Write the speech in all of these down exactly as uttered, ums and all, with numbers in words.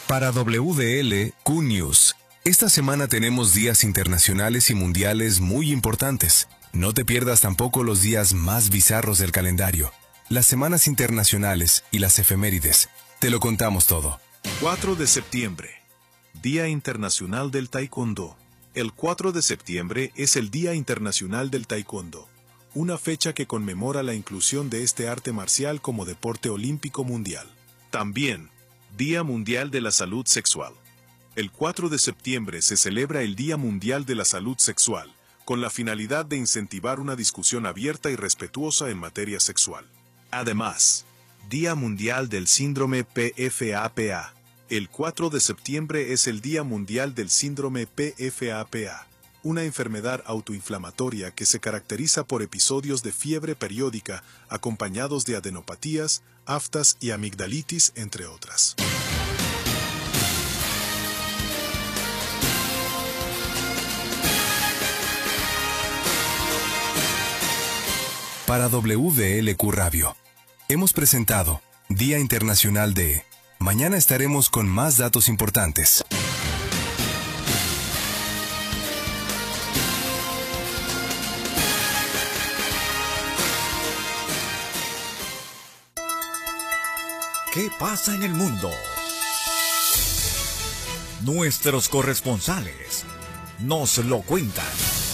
Para W D L Q News, esta semana tenemos días internacionales y mundiales muy importantes. No te pierdas tampoco los días más bizarros del calendario, las semanas internacionales y las efemérides. Te lo contamos todo. cuatro de septiembre, Día Internacional del Taekwondo. El cuatro de septiembre es el Día Internacional del Taekwondo, una fecha que conmemora la inclusión de este arte marcial como deporte olímpico mundial. También, Día Mundial de la Salud Sexual. El cuatro de septiembre se celebra el Día Mundial de la Salud Sexual, con la finalidad de incentivar una discusión abierta y respetuosa en materia sexual. Además, Día Mundial del Síndrome P F A P A. El cuatro de septiembre es el Día Mundial del Síndrome P F A P A, una enfermedad autoinflamatoria que se caracteriza por episodios de fiebre periódica acompañados de adenopatías, aftas y amigdalitis, entre otras. Para W D L Q Radio, hemos presentado Día Internacional de... Mañana estaremos con más datos importantes. ¿Qué pasa en el mundo? Nuestros corresponsales nos lo cuentan.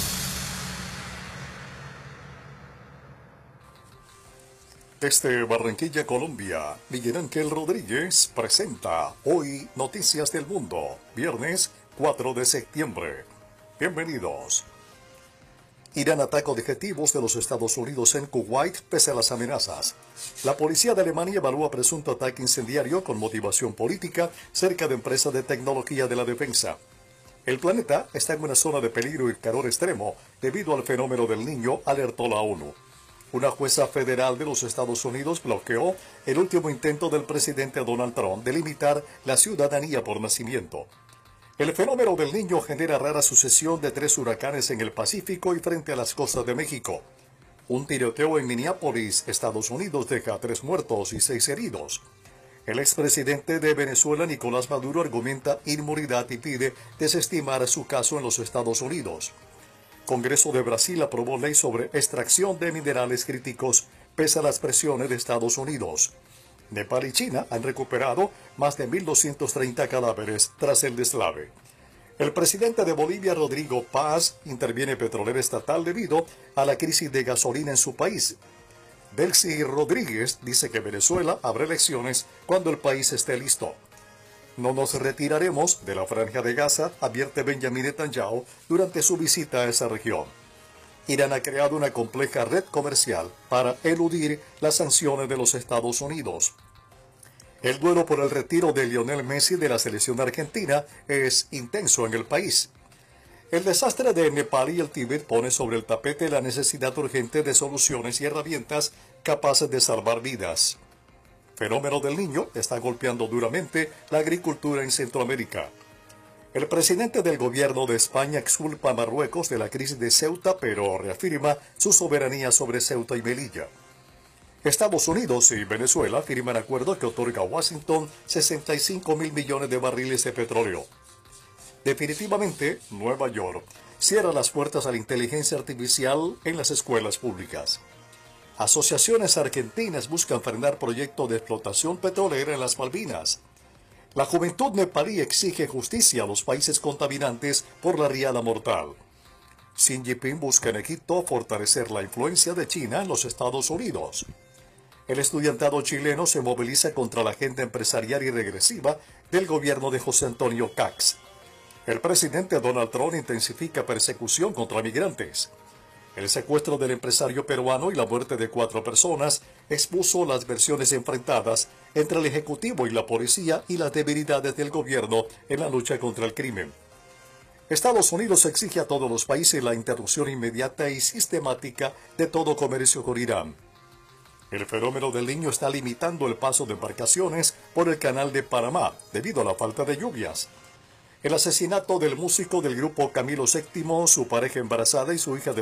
Desde Barranquilla, Colombia, Miguel Ángel Rodríguez presenta Hoy Noticias del Mundo, viernes cuatro de septiembre. Bienvenidos. Irán ataca objetivos de los Estados Unidos en Kuwait pese a las amenazas. La policía de Alemania evalúa presunto ataque incendiario con motivación política cerca de empresa de tecnología de la defensa. El planeta está en una zona de peligro y calor extremo debido al fenómeno del Niño, alertó la ONU. Una jueza federal de los Estados Unidos bloqueó el último intento del presidente Donald Trump de limitar la ciudadanía por nacimiento. El fenómeno del Niño genera rara sucesión de tres huracanes en el Pacífico y frente a las costas de México. Un tiroteo en Minneapolis, Estados Unidos, deja tres muertos y seis heridos. El expresidente de Venezuela, Nicolás Maduro, argumenta inmunidad y pide desestimar su caso en los Estados Unidos. Congreso de Brasil aprobó ley sobre extracción de minerales críticos pese a las presiones de Estados Unidos. Nepal y China han recuperado más de mil doscientos treinta cadáveres tras el deslave. El presidente de Bolivia, Rodrigo Paz, interviene petrolera estatal debido a la crisis de gasolina en su país. Delcy Rodríguez dice que Venezuela abre elecciones cuando el país esté listo. No nos retiraremos de la Franja de Gaza, advierte Benjamin Netanyahu durante su visita a esa región. Irán ha creado una compleja red comercial para eludir las sanciones de los Estados Unidos. El duelo por el retiro de Lionel Messi de la selección argentina es intenso en el país. El desastre de Nepal y el Tíbet pone sobre el tapete la necesidad urgente de soluciones y herramientas capaces de salvar vidas. Fenómeno del Niño está golpeando duramente la agricultura en Centroamérica. El presidente del gobierno de España exculpa a Marruecos de la crisis de Ceuta, pero reafirma su soberanía sobre Ceuta y Melilla. Estados Unidos y Venezuela firman acuerdo que otorga a Washington sesenta y cinco mil millones de barriles de petróleo. Definitivamente, Nueva York cierra las puertas a la inteligencia artificial en las escuelas públicas. Asociaciones argentinas buscan frenar proyecto de explotación petrolera en las Malvinas. La juventud nepalí exige justicia a los países contaminantes por la riada mortal. Xi Jinping busca en Egipto fortalecer la influencia de China en los Estados Unidos. El estudiantado chileno se moviliza contra la agenda empresarial y regresiva del gobierno de José Antonio Kast. El presidente Donald Trump intensifica persecución contra migrantes. El secuestro del empresario peruano y la muerte de cuatro personas expuso las versiones enfrentadas entre el Ejecutivo y la policía y las debilidades del gobierno en la lucha contra el crimen. Estados Unidos exige a todos los países la interrupción inmediata y sistemática de todo comercio con Irán. El fenómeno del Niño está limitando el paso de embarcaciones por el canal de Panamá debido a la falta de lluvias. El asesinato del músico del grupo Camilo séptimo, su pareja embarazada y su hija de